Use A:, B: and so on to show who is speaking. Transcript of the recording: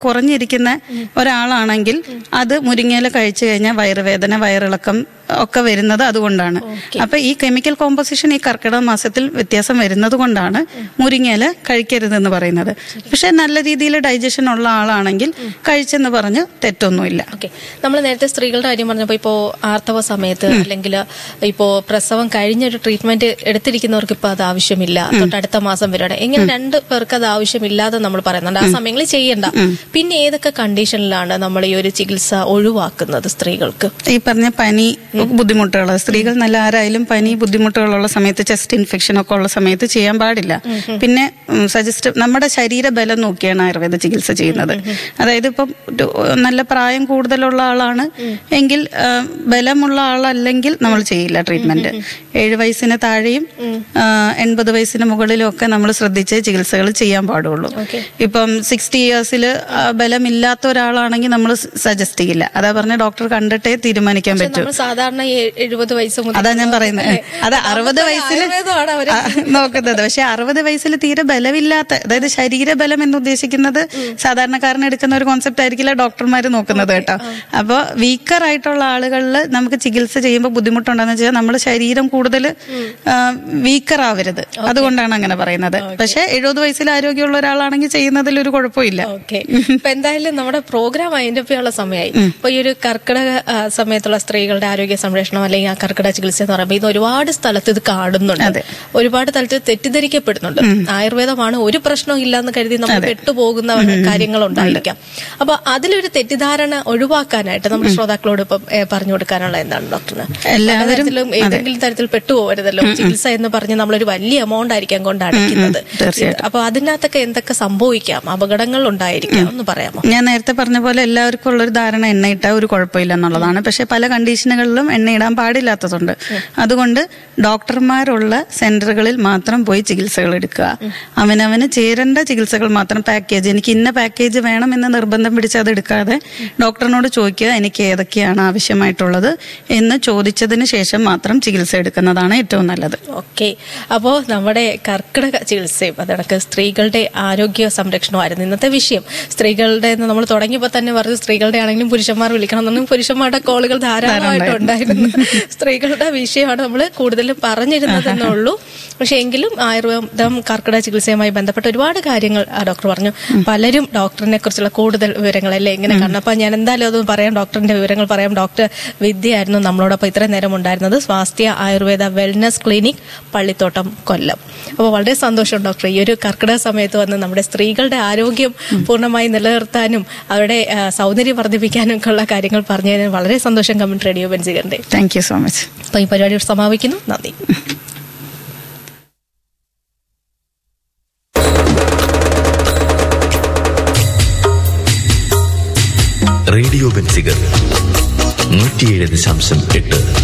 A: കുറഞ്ഞിരിക്കുന്ന ഒരാളാണെങ്കിൽ അത് മുരിങ്ങയില കഴിച്ചു കഴിഞ്ഞാൽ വയറുവേദന, വയറിളക്കം ഒക്കെ വരുന്നത് അതുകൊണ്ടാണ്. അപ്പൊ ഈ കെമിക്കൽ കോമ്പോസിഷൻ ഈ കർക്കിടക മാസത്തിൽ വ്യത്യാസം വരുന്നത് കൊണ്ടാണ് മുരിങ്ങയില കഴിക്കരുതെന്ന് പറയുന്നത്. പക്ഷെ നല്ല രീതിയിൽ ഡൈജഷൻ ഉള്ള ആളാണെങ്കിൽ കഴിച്ചെന്ന് പറഞ്ഞ് തെറ്റൊന്നുമില്ല.
B: നമ്മൾ നേരത്തെ സ്ത്രീകളുടെ കാര്യം പറഞ്ഞപ്പോൾ ഇപ്പോൾ ആർത്തവ സമയത്ത് അല്ലെങ്കിൽ ഇപ്പോ പ്രസവം കഴിഞ്ഞൊരു ട്രീറ്റ്മെന്റ് എടുത്തിരിക്കുന്നവർക്ക് ഇപ്പൊ അത് ആവശ്യമില്ല, തൊട്ടടുത്ത മാസം വരെയാണ്, ഇങ്ങനെ 2 പേർക്ക് അത് ആവശ്യമില്ലാതെ നമ്മൾ പറയുന്നുണ്ട്. ആ സമയങ്ങളിൽ ചെയ്യണ്ട. പിന്നെ ഏതൊക്കെ കണ്ടീഷനിലാണ് നമ്മൾ ഈ ഒരു ചികിത്സ ഒഴിവാക്കുന്നത് സ്ത്രീകൾക്ക്?
A: ഈ പറഞ്ഞ പനി ബുദ്ധിമുട്ടുകൾ, സ്ത്രീകൾ നല്ല ആരായാലും പനി ബുദ്ധിമുട്ടുകളുള്ള സമയത്ത്, ചെസ്റ്റ് ഇൻഫെക്ഷൻ ഒക്കെ ഉള്ള സമയത്ത് ചെയ്യാൻ പാടില്ല. പിന്നെ നമ്മുടെ ശരീരബലം നോക്കിയാണ് ആയുർവേദ ചികിത്സ ചെയ്യുന്നത്. അതായത് ഇപ്പം നല്ല പ്രായം കൂടുതലുള്ള ആളാണ് എങ്കിൽ, ബലമുള്ള ആളല്ലെങ്കിൽ നമ്മൾ ചെയ്യില്ല ട്രീറ്റ്മെന്റ്. 7 വയസ്സിന് താഴെയും 80 വയസ്സിന് മുകളിലും ഒക്കെ നമ്മൾ ശ്രദ്ധിച്ച് ചികിത്സകൾ ചെയ്യാൻ പാടുള്ളൂ. ഇപ്പം 60 ഇയേഴ്സിൽ ബലമില്ലാത്ത ഒരാളാണെങ്കിൽ നമ്മൾ സജസ്റ്റ് ചെയ്യില്ല. അതാ പറഞ്ഞ ഡോക്ടർ കണ്ടിട്ടേ തീരുമാനിക്കാൻ പറ്റൂ.
B: സാധാരണ 70 വയസ്സ് മുതൽ,
A: അതാ ഞാൻ പറയുന്നത്. അത് 60 വയസ്സിൽ നോക്കുന്നത്. പക്ഷെ 60 വയസ്സിൽ തീരെ ബലമില്ലാത്ത, അതായത് ശരീരബലം എന്ന് ഉദ്ദേശിക്കുന്നത് സാധാരണക്കാരന് എടുക്കുന്ന ഒരു കോൺസെപ്റ്റ് ആയിരിക്കില്ല ഡോക്ടർമാർ നോക്കുന്നത് കേട്ടോ. അപ്പൊ വീക്കർ ആയിട്ടുള്ള ആളുകളിൽ നമുക്ക് ചികിത്സ ചെയ്യുമ്പോൾ ബുദ്ധിമുട്ടുണ്ടെന്ന് വെച്ചാൽ നമ്മുടെ ശരീരം കൂടുതൽ വീക്കർ ആവരുത്, അതുകൊണ്ടാണ് അങ്ങനെ പറയുന്നത്. പക്ഷെ 70 വയസ്സിൽ ആരോഗ്യമുള്ള ഒരാളാണെങ്കിൽ ചെയ്യുന്നതിൽ ഒരു കുഴപ്പമില്ല.
B: ഇപ്പൊ എന്തായാലും നമ്മുടെ പ്രോഗ്രാം അതിന്റെ ഒക്കെയുള്ള സമയമായി. ഇപ്പൊ ഈ ഒരു കർക്കിടക സമയത്തുള്ള സ്ത്രീകളുടെ ആരോഗ്യ സംരക്ഷണം അല്ലെങ്കിൽ ആ കർക്കിടക ചികിത്സ എന്ന് പറയുമ്പോൾ ഇത് ഒരുപാട് സ്ഥലത്ത് ഇത് കാണുന്നുണ്ട്, ഒരുപാട് സ്ഥലത്ത് തെറ്റിദ്ധരിക്കപ്പെടുന്നുണ്ട്. ആയുർവേദമാണ്, ഒരു പ്രശ്നവും ഇല്ലാന്ന് കരുതി നമ്മൾ പെട്ടുപോകുന്ന കാര്യങ്ങളുണ്ടായിരിക്കാം. അപ്പൊ അതിലൊരു തെറ്റിദ്ധാരണ ഒഴിവാക്കാനായിട്ട് നമ്മുടെ ശ്രോതാക്കളോട് ഇപ്പം പറഞ്ഞു കൊടുക്കാനുള്ള എന്താണ് ഡോക്ടറിന്? എല്ലാവരും ഏതെങ്കിലും തരത്തിൽ പെട്ടുപോകരുതല്ലോ. ചികിത്സ എന്ന് പറഞ്ഞ് നമ്മളൊരു വലിയ എമൗണ്ട് ആയിരിക്കാം കൊണ്ട് അടയ്ക്കുന്നത്. അപ്പൊ അതിനകത്തൊക്കെ എന്തൊക്കെ സംഭവിക്കാം, അപകടങ്ങൾ ഉണ്ടായിരിക്കാം എന്ന് പറയാമോ?
A: ഞാൻ നേരത്തെ പറഞ്ഞ പോലെ എല്ലാവർക്കും ഉള്ളൊരു ധാരണ എണ്ണയിട്ടാൽ ഒരു കുഴപ്പമില്ല എന്നുള്ളതാണ്. പക്ഷെ പല കണ്ടീഷനുകളിലും എണ്ണയിടാൻ പാടില്ലാത്തതുണ്ട്. അതുകൊണ്ട് ഡോക്ടർമാരുള്ള സെന്ററുകളിൽ മാത്രം പോയി ചികിത്സകൾ എടുക്കുക. അവനവന് ചേരേണ്ട ചികിത്സകൾ മാത്രം പാക്കേജ്, എനിക്ക് ഇന്ന പാക്കേജ് വേണമെന്ന് നിർബന്ധം പിടിച്ച് അത് എടുക്കാതെ ഡോക്ടറിനോട് ചോദിക്കുക എനിക്ക് ഏതൊക്കെയാണ് ആവശ്യമായിട്ടുള്ളത് എന്ന് ചോദിച്ചതിന് ശേഷം മാത്രം ചികിത്സ എടുക്കുന്നതാണ് ഏറ്റവും നല്ലത്.
B: അപ്പോ നമ്മുടെ കർക്കിടക ചികിത്സയും അതടക്കം സ്ത്രീകളുടെ ആരോഗ്യ സംരക്ഷണമായിരുന്നു ഇന്നത്തെ വിഷയം. സ്ത്രീകളുടെ നമ്മൾ തുടങ്ങിയപ്പോൾ തന്നെ പറഞ്ഞു സ്ത്രീകളുടെ ആണെങ്കിലും പുരുഷന്മാർ വിളിക്കണം എന്നും പുരുഷന്മാരുടെ കോളുകൾ ധാരാളമായിട്ടുണ്ടായിരുന്നു. സ്ത്രീകളുടെ വിഷയമാണ് നമ്മൾ കൂടുതലും പറഞ്ഞിരുന്നതെന്നേ ഉള്ളൂ. പക്ഷെ എങ്കിലും ആയുർവേദം കർക്കിടക ചികിത്സയുമായി ബന്ധപ്പെട്ട ഒരുപാട് കാര്യങ്ങൾ ഡോക്ടർ പറഞ്ഞു. പലരും ഡോക്ടറിനെ കുറിച്ചുള്ള കൂടുതൽ വിവരങ്ങളല്ലേ എങ്ങനെ കാണണം. അപ്പൊ ഞാൻ എന്തായാലും അത് പറയാം, ഡോക്ടറിന്റെ വിവരങ്ങൾ പറയാം. ഡോക്ടർ വിദ്യയായിരുന്നു നമ്മളോടൊപ്പം ഇത്രയും നേരം ഉണ്ടായിരുന്നത്, സ്വാസ്ഥ്യ ആയുർവേദ വെൽനസ് ക്ലിനിക്, പള്ളിത്തോട്ടം, കൊല്ലം. അപ്പോൾ വളരെ സന്തോഷം ഡോക്ടർ, ഈ ഒരു കർക്കിടക സമയത്ത് വന്ന് നമ്മുടെ സ്ത്രീകളുടെ ആരോഗ്യം പൂർണ്ണമായി നിലനിർത്താനും അവരുടെ സൗന്ദര്യം വർദ്ധിപ്പിക്കാനും ഒക്കെ ഉള്ള കാര്യങ്ങൾ പറഞ്ഞതിന് വളരെ സന്തോഷം. Comment radio ബെൻസികറിന്റെ
A: thank you so much.
B: അപ്പൊ ഈ പരിപാടി സമാപിക്കുന്നു. നന്ദി.
C: Radio Benziger 107.8